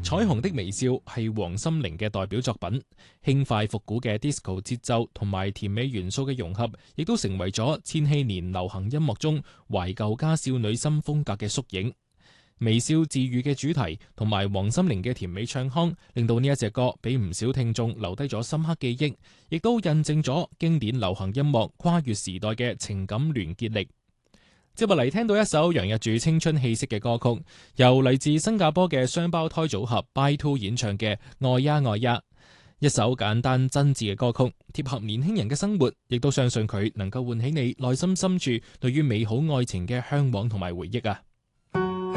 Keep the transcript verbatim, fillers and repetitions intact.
彩虹的微笑係黃心凌嘅代表作品，輕快復古嘅 disco 節奏同埋甜美元素嘅融合，亦都成為咗千禧年流行音樂中懷舊加少女心風格嘅縮影。微笑治愈嘅主題同埋黃心凌嘅甜美唱腔，令到呢一隻歌俾唔少聽眾留低咗深刻記憶，亦都印證咗經典流行音樂跨越時代嘅情感聯結力。接落嚟聽到一首洋溢住青春氣息嘅歌曲，由嚟自新加坡嘅雙胞胎組合 By Two 演唱嘅《愛呀愛呀》，一首簡單真摯嘅歌曲，貼合年輕人嘅生活，亦都相信佢能夠喚起你內心深處對於美好愛情嘅向往同埋回憶啊！